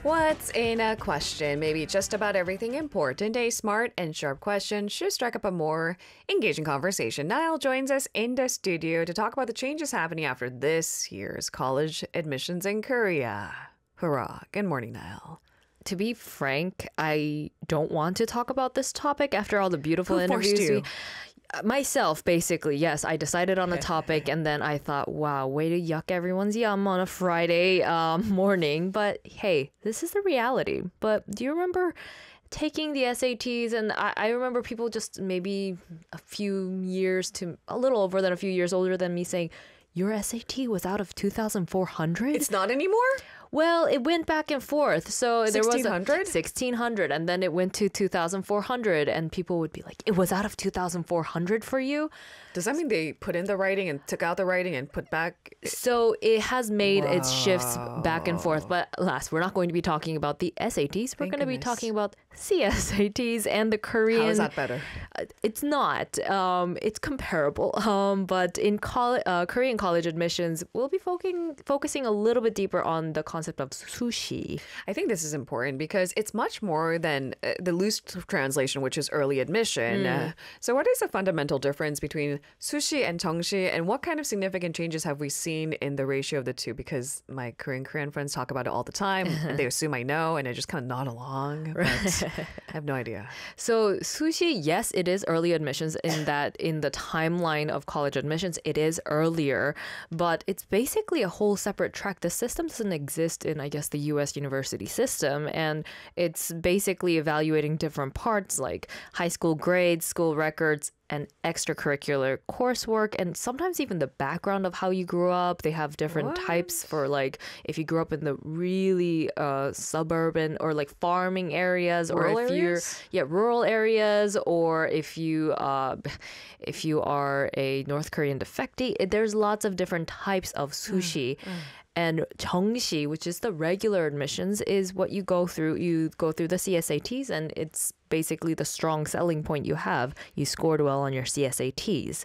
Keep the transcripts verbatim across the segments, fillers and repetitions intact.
What's in a question? Maybe just about everything important. A smart and sharp question should strike up a more engaging conversation. Niall joins us in the studio to talk about the changes happening after this year's college admissions in Korea. Hurrah. Good morning, Niall. To be frank, I don't want to talk about this topic after all the beautiful Who forced interviews. you? We, myself, basically, yes. I decided on the topic and then I thought, wow, way to yuck everyone's yum on a Friday um, morning. But hey, this is the reality. But do you remember taking the S A Ts? And I, I remember people just maybe a few years to a little over than a few years older than me saying, your S A T was out of two thousand four hundred? It's not anymore? Well, it went back and forth. So there was sixteen hundred? sixteen hundred and then it went to two thousand four hundred and people would be like, it was out of two thousand four hundred for you? Does that mean they put in the writing and took out the writing and put back? So it has made its shifts back and forth. But last, we're not going to be talking about the S A Ts. We're Thank going to be goodness. talking about C S A Ts and the Korean. How is that better? Uh, It's not. Um, it's comparable. Um, but in coll- uh, Korean college admissions, we'll be focusing focusing a little bit deeper on the concept of sushi. I think this is important because it's much more than uh, the loose translation, which is early admission. Uh, so, what is the fundamental difference between sushi and 정시, and what kind of significant changes have we seen in the ratio of the two? Because my Korean Korean friends talk about it all the time, and they assume I know, and I just kind of nod along. But I have no idea. So sushi, yes, it is early admissions in that in the timeline of college admissions, it is earlier, but it's basically a whole separate track. The system doesn't exist in, I guess, the U S university system, and it's basically evaluating different parts like high school grades, school records, and extracurricular coursework, and sometimes even the background of how you grew up. They have different What? types for like if you grew up in the really uh, suburban or like farming areas, Rural or if areas? you're yeah rural areas, or if you uh, if you are a North Korean defectee. It- There's lots of different types of sushi. And 정시, which is the regular admissions, is what you go through. You go through the C S A Ts, and it's basically the strong selling point you have. You scored well on your C S A Ts.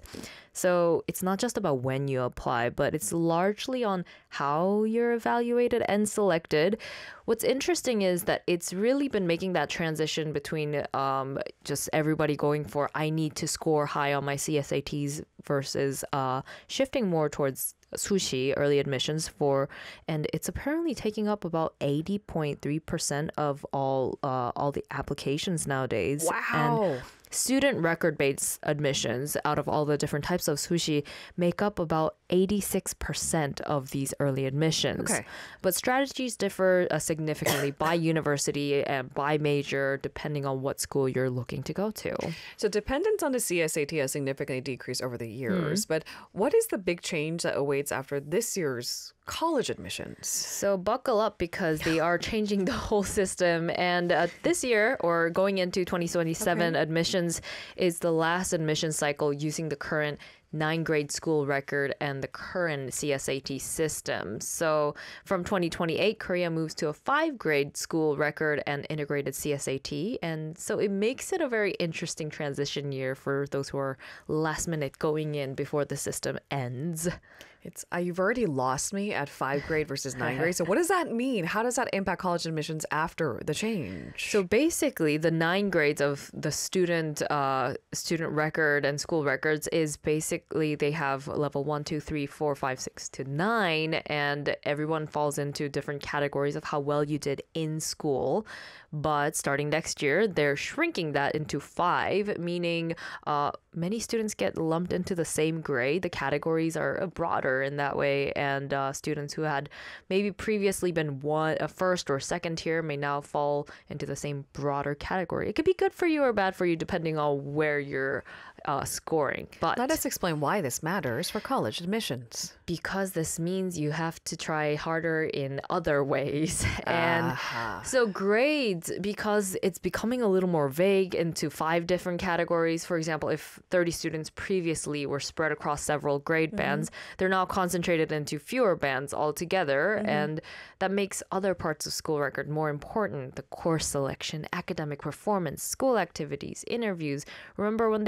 So it's not just about when you apply, but it's largely on how you're evaluated and selected. What's interesting is that it's really been making that transition between um, just everybody going for, I need to score high on my C S A Ts versus uh, shifting more towards sushi early admissions for, and it's apparently taking up about eighty point three percent of all uh, all the applications nowadays. Wow. And student record-based admissions out of all the different types of sushi make up about eighty-six percent of these early admissions. Okay. But strategies differ uh, significantly by university and by major, depending on what school you're looking to go to. So dependence on the C S A T has significantly decreased over the years. But what is the big change that awaits after this year's college admissions? So buckle up because they are changing the whole system. And uh, this year, or going into twenty twenty-seven, Okay. admissions is the last admission cycle using the current nine grade school record and the current C S A T system. So from twenty twenty-eight, Korea moves to a five grade school record and integrated C S A T. And so it makes it a very interesting transition year for those who are last minute going in before the system ends. It's uh, you've already lost me at five grade versus nine grade. So what does that mean? How does that impact college admissions after the change? So basically, the nine grades of the student uh, student record and school records is basically they have level one, two, three, four, five, six to nine, and everyone falls into different categories of how well you did in school. But starting next year, they're shrinking that into five, meaning uh, many students get lumped into the same grade. The categories are broader in that way, and uh, students who had maybe previously been one a first or second tier may now fall into the same broader category. It could be good for you or bad for you depending on where you're uh, scoring. But Let us explain why this matters for college admissions. because this means you have to try harder in other ways. And Aha. so grades, because it's becoming a little more vague into five different categories. For example, if thirty students previously were spread across several grade bands, they're now concentrated into fewer bands altogether. And that makes other parts of school record more important. The course selection, academic performance, school activities, interviews. Remember when they said, hey,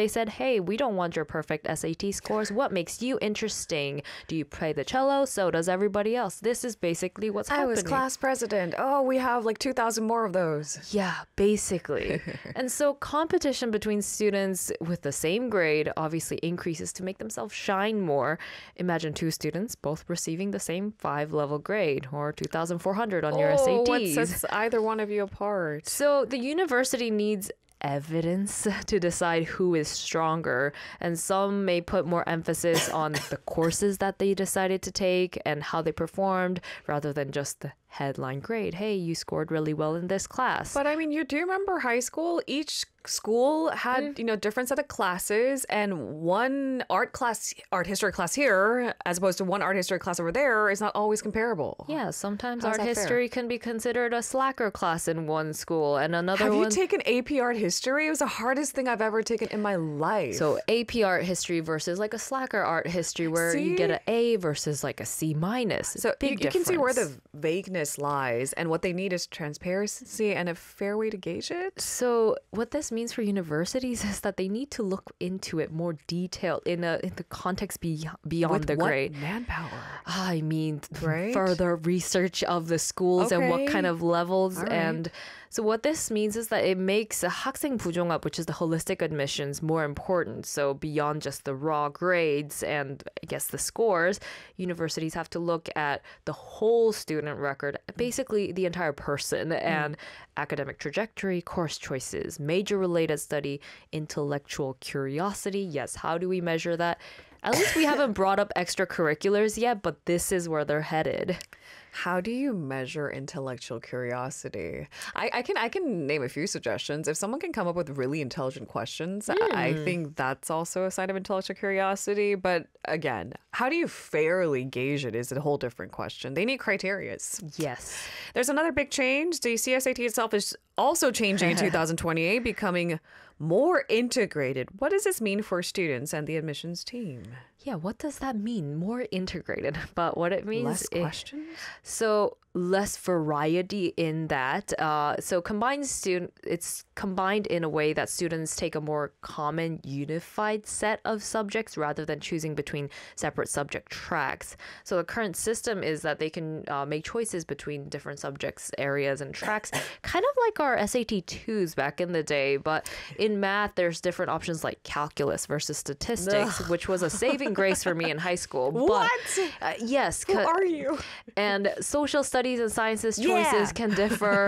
hey, we don't want your perfect S A T scores. What makes you interesting? Do you play the cello? So does everybody else. This is basically what's I happening. was class president. Oh, we have like two thousand more of those. Yeah, basically. And so competition between students with the same grade obviously increases to make themselves shine more. Imagine two students both receiving the same five level grade or two thousand four hundred on your S A Ts. Oh, what sets either one of you apart? So the university needs evidence to decide who is stronger, and some may put more emphasis on the courses that they decided to take and how they performed rather than just the headline grade. Hey, you scored really well in this class. But I mean, you do remember high school? Each school had, mm. you know, different set of classes, and one art class, art history class here, as opposed to one art history class over there, is not always comparable. Yeah, sometimes How's art that history fair? can be considered a slacker class in one school, and another Have one. you taken A P art history? It was the hardest thing I've ever taken in my life. So A P art history versus like a slacker art history, where See? you get an A versus like a C minus. So Big you, you can see where the difference. vagueness lies, and what they need is transparency and a fair way to gauge it. So what this means for universities is that they need to look into it more detailed in a in the context be, beyond With the what grade. manpower? I mean, Right? further research of the schools and what Okay. kind of levels. All right. And so what this means is that it makes a 학생 부종합, which is the holistic admissions, more important. So beyond just the raw grades and I guess the scores, universities have to look at the whole student record, basically the entire person, and academic trajectory, course choices, major related study, intellectual curiosity. Yes, how do we measure that? At least we haven't brought up extracurriculars yet, but this is where they're headed. How do you measure intellectual curiosity? I, I can I can name a few suggestions. If someone can come up with really intelligent questions, I, I think that's also a sign of intellectual curiosity. But again, how do you fairly gauge it is a whole different question. They need criterias. Yes. There's another big change. The C S A T itself is also changing in two thousand twenty-eight, becoming more integrated. What does this mean for students and the admissions team? Yeah, what does that mean? More integrated. But what it means Less is questions? so less variety in that. Uh, so combined student, it's combined in a way that students take a more common, unified set of subjects rather than choosing between separate subject tracks. So the current system is that they can uh, make choices between different subjects, areas, and tracks, kind of like our S A T twos back in the day. But in math, there's different options like calculus versus statistics, Ugh. which was a saving grace for me in high school. What? But, uh, yes. Who ca- are you? and social studies and sciences choices Yeah. can differ,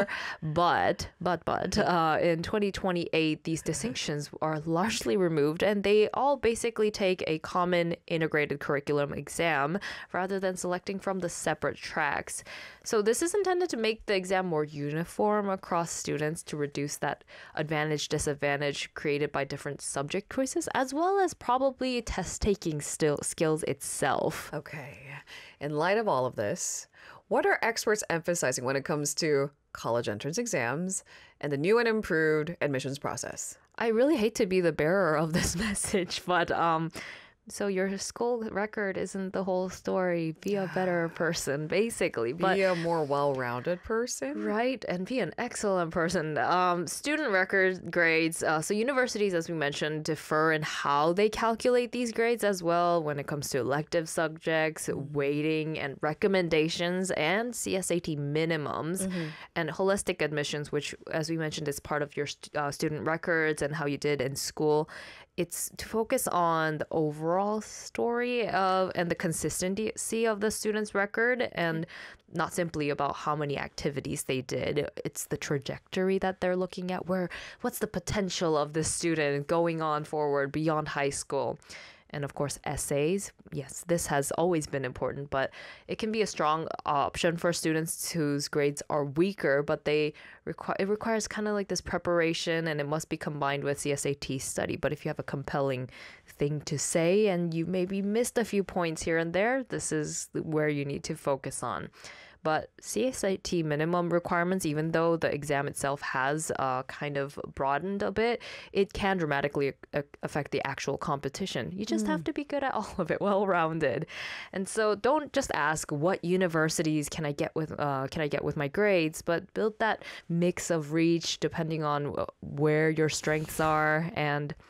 but but but uh, in twenty twenty-eight these distinctions are largely removed, and they all basically take a common integrated curriculum exam rather than selecting from the separate tracks. So this is intended to make the exam more uniform across students to reduce that advantage disadvantage created by different subject choices, as well as probably test taking still skills itself. Okay. In light of all of this, what are experts emphasizing when it comes to college entrance exams and the new and improved admissions process? I really hate to be the bearer of this message, but um, so your school record isn't the whole story. Be a better person, basically. Be But a more well-rounded person? right, and be an excellent person. Um, student record grades. Uh, so universities, as we mentioned, differ in how they calculate these grades as well when it comes to elective subjects, weighting, and recommendations, and C S A T minimums, and holistic admissions, which, as we mentioned, is part of your st- uh, student records and how you did in school. It's to focus on the overall story of and the consistency of the student's record, and not simply about how many activities they did. It's the trajectory that they're looking at. Where what's the potential of this student going on forward beyond high school? And of course, essays. Yes, this has always been important, but it can be a strong option for students whose grades are weaker, but they require it requires kind of like this preparation, and it must be combined with C S A T study. But if you have a compelling thing to say and you maybe missed a few points here and there, this is where you need to focus on. But C S A T minimum requirements, even though the exam itself has uh, kind of broadened a bit, it can dramatically a- affect the actual competition. You just have to be good at all of it, well-rounded. And so don't just ask what universities can I get with uh, can I get with my grades, but build that mix of reach depending on wh- where your strengths are. And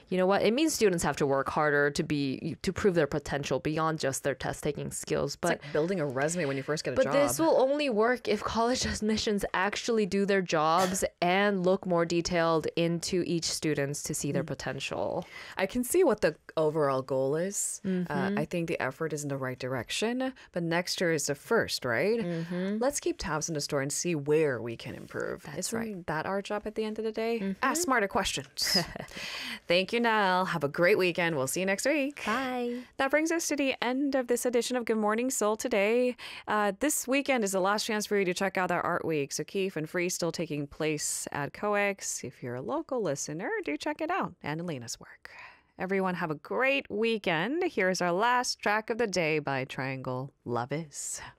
you know what? It means students have to work harder to be to prove their potential beyond just their test taking skills. But It's like building a resume when you first get a but job. this will only work if college admissions actually do their jobs and look more detailed into each students to see their potential. I can see what the overall goal is. Uh, I think the effort is in the right direction, but next year is the first, right? Let's keep tabs in the store and see where we can improve. That's Isn't right. that our job at the end of the day? Ask smarter questions. Thank you, Nell. Have a great weekend. We'll see you next week. Bye. That brings us to the end of this edition of Good Morning Seoul today. Uh, this weekend is the last chance for you to check out our Art Week. So Keef and Free still taking place at COEX. If you're a local listener, do check it out. And Elena's work. Everyone have a great weekend. Here's our last track of the day by Triangle, Love Is.